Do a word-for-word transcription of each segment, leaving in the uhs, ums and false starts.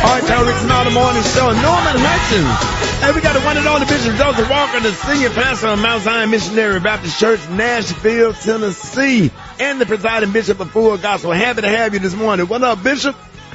Hard Time Rick and all the morning show. Norman Hutchins. Hey, we got the one and only Bishop Joseph Walker, the senior pastor of Mount Zion Missionary Baptist Church, Nashville, Tennessee, and the presiding bishop of Full Gospel. Happy to have you this morning. What up, Bishop?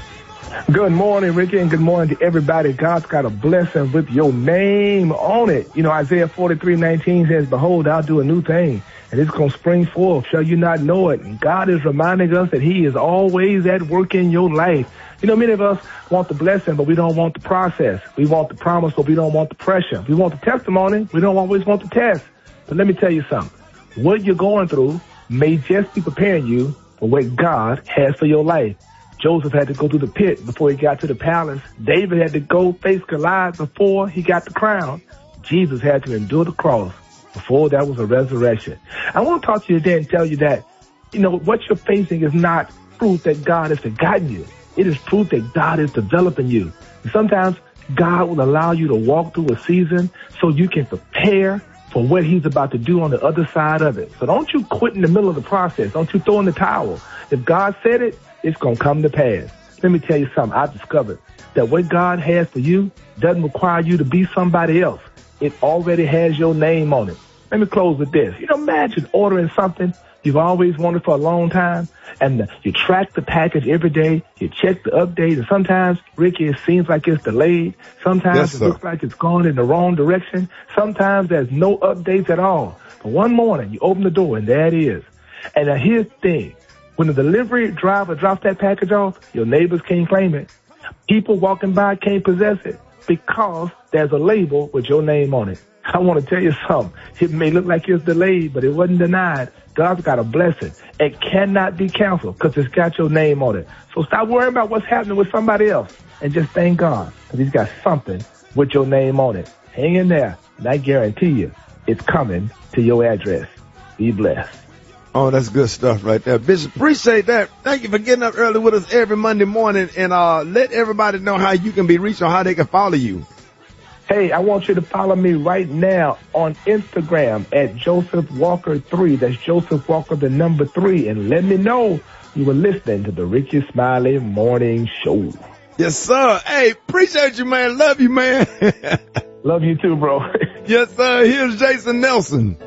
Good morning, Ricky, and good morning to everybody. God's got a blessing with your name on it. You know, Isaiah forty-three nineteen says, behold, I'll do a new thing, and it's going to spring forth. Shall you not know it? And God is reminding us that he is always at work in your life. You know, many of us want the blessing, but we don't want the process. We want the promise, but we don't want the pressure. We want the testimony. We don't always want the test. But let me tell you something. What you're going through may just be preparing you for what God has for your life. Joseph had to go through the pit before he got to the palace. David had to go face Goliath before he got the crown. Jesus had to endure the cross before that was a resurrection. I want to talk to you today and tell you that, you know, what you're facing is not proof that God has forgotten you. It is proof that God is developing you. And sometimes God will allow you to walk through a season so you can prepare for what he's about to do on the other side of it. So don't you quit in the middle of the process. Don't you throw in the towel. If God said it, it's going to come to pass. Let me tell you something. I've discovered that what God has for you doesn't require you to be somebody else. It already has your name on it. Let me close with this. You know, imagine ordering something you've always wanted for a long time, and you track the package every day, you check the update, and sometimes, Ricky, it seems like it's delayed. Sometimes yes, it sir. looks like it's going in the wrong direction. Sometimes there's no updates at all. But one morning, you open the door, and there it is. And now here's the thing. When the delivery driver drops that package off, your neighbors can't claim it. People walking by can't possess it because there's a label with your name on it. I want to tell you something. It may look like it's delayed, but it wasn't denied. God's got a blessing. It cannot be canceled because it's got your name on it. So stop worrying about what's happening with somebody else and just thank God because he's got something with your name on it. Hang in there, and I guarantee you it's coming to your address. Be blessed. Oh, that's good stuff right there. Bishop, appreciate that. Thank you for getting up early with us every Monday morning, and uh let everybody know how you can be reached or how they can follow you. Hey, I want you to follow me right now on Instagram at Joseph Walker three. That's Joseph Walker, the number three. And let me know you were listening to the Ricky Smiley Morning Show. Yes, sir. Hey, appreciate you, man. Love you, man. Love you too, bro. Yes, sir. Here's Jason Nelson.